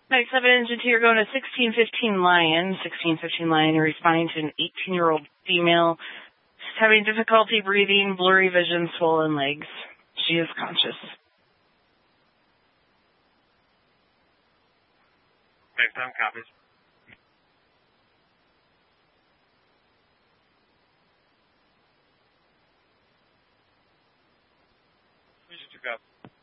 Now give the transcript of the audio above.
Next 7 engine 2, you're going to 1615 Lion. 1615 Lion, you're responding to an 18-year-old female. She's having difficulty breathing, blurry vision, swollen legs. She is conscious. Next time, copies. Who's your 2 cops?